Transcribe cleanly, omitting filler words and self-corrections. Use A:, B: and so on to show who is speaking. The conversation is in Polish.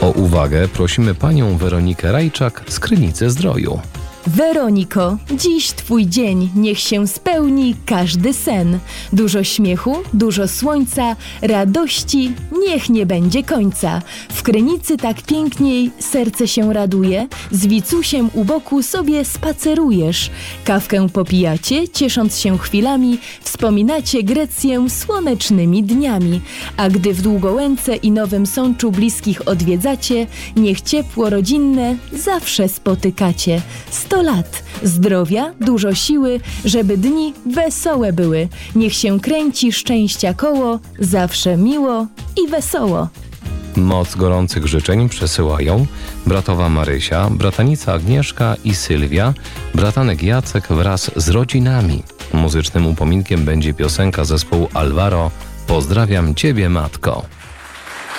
A: O uwagę prosimy panią Weronikę Rajczak z Krynicy Zdroju.
B: Weroniko, dziś twój dzień, niech się spełni każdy sen. Dużo śmiechu, dużo słońca, radości, niech nie będzie końca. W Krynicy tak piękniej serce się raduje, z Wicusiem u boku sobie spacerujesz. Kawkę popijacie, ciesząc się chwilami, wspominacie Grecję słonecznymi dniami. A gdy w Długołęce i Nowym Sączu bliskich odwiedzacie, niech ciepło rodzinne zawsze spotykacie. 100 lat, zdrowia, dużo siły, żeby dni wesołe były. Niech się kręci szczęścia koło, zawsze miło i wesoło.
A: Moc gorących życzeń przesyłają bratowa Marysia, bratanica Agnieszka i Sylwia, bratanek Jacek wraz z rodzinami. Muzycznym upominkiem będzie piosenka zespołu Alvaro „Pozdrawiam Ciebie, Matko”.